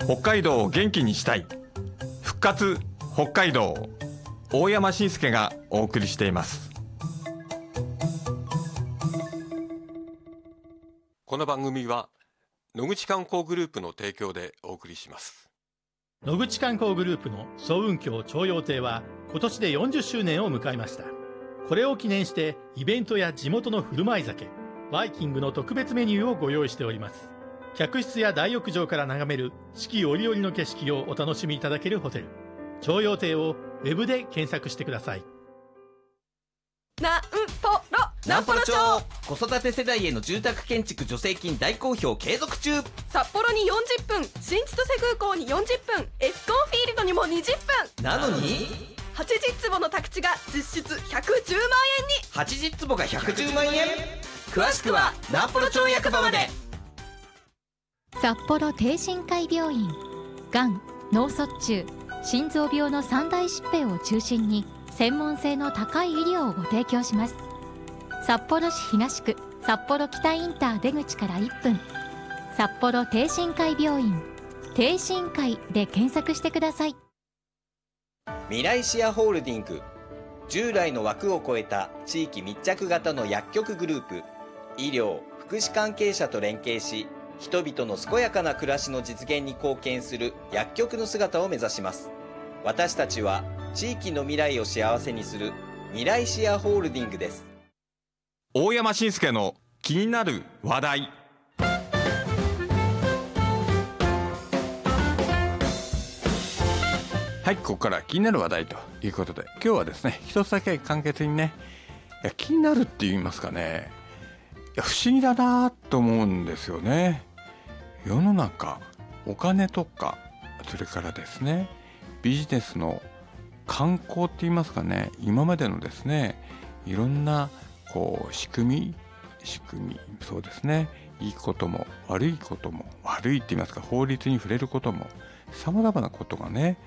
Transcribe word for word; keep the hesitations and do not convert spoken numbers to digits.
北海道を元気にしたい。復活北海道、大山伸介がお送りしています。この番組は野口観光グループの提供でお送りします。 野口観光グループの層雲峡徴用亭は今年でよんじゅっしゅうねんを迎えました。これを記念してイベントや地元の振る舞い酒、バイキングの特別メニューをご用意しております。客室や大浴場から眺める四季折々の景色をお楽しみいただけるホテル、徴用亭をウェブで検索してください。 なんぽろなんぽろ町、子育て世代への住宅建築助成金大好評継続中。 札幌によんじゅっぷん、新千歳空港によんじゅっぷん、エスコンフィールドにもにじゅっぷんなのにはちじゅうつぼの宅地が実質ひゃくじゅうまんえんに。 はちじゅうつぼがひゃくじゅうまんえん。詳しくはなんぽろ町役場まで。 札幌帝神会病院、がん、脳卒中、心臓病の三大疾病を中心に専門性の高い医療をご提供します。札幌市東区札幌北インター出口からいっぷん、札幌帝神会病院、帝神会で検索してください。 未来シアホールディング、従来の枠を超えた地域密着型の薬局グループ。医療・福祉関係者と連携し、人々の健やかな暮らしの実現に貢献する薬局の姿を目指します。私たちは地域の未来を幸せにする未来シアホールディングです。 大山伸介の気になる話題。はい、ここから気になる話題ということで、今日はですね、一つだけ簡潔にね、いや気になるって言いますかね、いや不思議だなと思うんですよね。世の中、お金とか、それからですね、ビジネスの観光って言いますかね、今までのですね、いろんなこう仕組み仕組みそうですね、いいことも悪いことも、悪いって言いますか、法律に触れることも、さまざまなことがね